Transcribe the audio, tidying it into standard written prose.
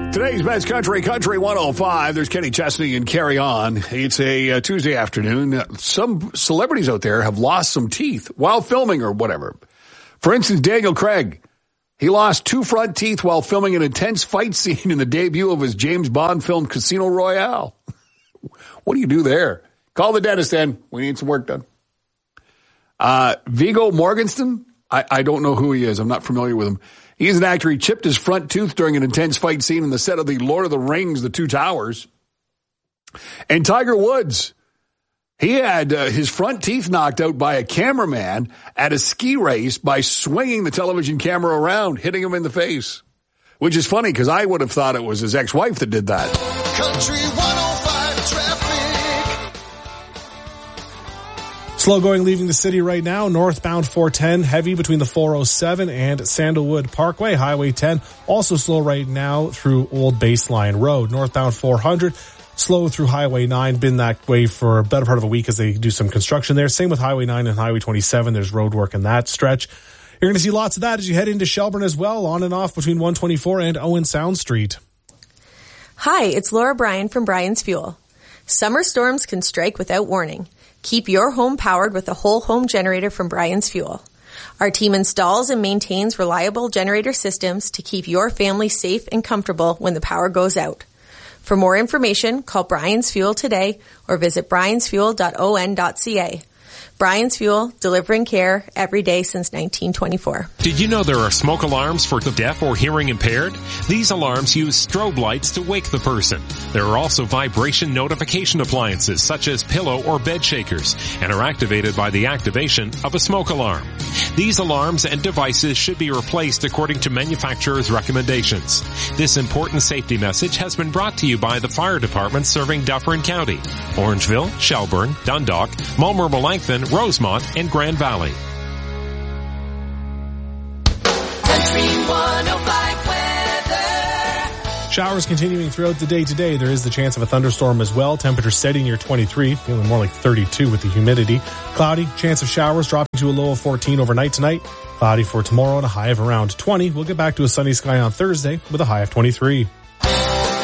Today's Best Country, Country 105. There's Kenny Chesney and Carry On. It's a Tuesday afternoon. Some celebrities out there have lost some teeth while filming or whatever. For instance, Daniel Craig. He lost 2 front teeth while filming an intense fight scene in the debut of his James Bond film Casino Royale. What do you do there? Call the dentist then. We need some work done. Viggo Mortensen. I don't know who he is. I'm not familiar with him. He's an actor. He chipped his front tooth during an intense fight scene in the set of the Lord of the Rings, The Two Towers. And Tiger Woods, he had his front teeth knocked out by a cameraman at a ski race by swinging the television camera around, hitting him in the face. Which is funny because I would have thought it was his ex-wife that did that. Country 105 traffic. Slow going leaving the city right now. Northbound 410, heavy between the 407 and Sandalwood Parkway. Highway 10, also slow right now through Old Baseline Road. Northbound 400, slow through Highway 9. Been that way for a better part of a week as they do some construction there. Same with Highway 9 and Highway 27. There's road work in that stretch. You're going to see lots of that as you head into Shelburne as well, on and off between 124 and Owen Sound Street. Hi, it's Laura Bryan from Bryan's Fuel. Summer storms can strike without warning. Keep your home powered with a whole home generator from Bryan's Fuel. Our team installs and maintains reliable generator systems to keep your family safe and comfortable when the power goes out. For more information, call Bryan's Fuel today or visit bryansfuel.on.ca. Bryan's Fuel, delivering care every day since 1924. Did you know there are smoke alarms for the deaf or hearing impaired? These alarms use strobe lights to wake the person. There are also vibration notification appliances such as pillow or bed shakers and are activated by the activation of a smoke alarm. These alarms and devices should be replaced according to manufacturer's recommendations. This important safety message has been brought to you by the fire department serving Dufferin County, Orangeville, Shelburne, Dundalk, Mulmer, Melanchthon, Rosemont, and Grand Valley. Country 105 weather. Showers continuing throughout the day today. There is the chance of a thunderstorm as well. Temperature steady near 23, feeling more like 32 with the humidity. Cloudy, chance of showers dropping to a low of 14 overnight tonight. Cloudy for tomorrow and a high of around 20. We'll get back to a sunny sky on Thursday with a high of 23.